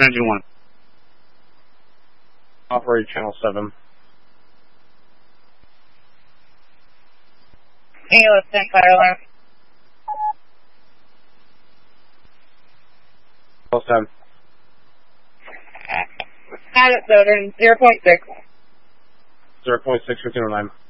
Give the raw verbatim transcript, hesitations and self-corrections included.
engine one. Operate channel seven. Halo sent fire alarm. Channel seven. Pilot Southern zero point six. zero point six, fifteen oh nine.